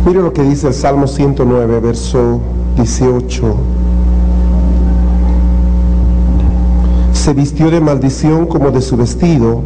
Mire lo que dice el Salmo 109, verso 18. Se vistió de maldición como de su vestido,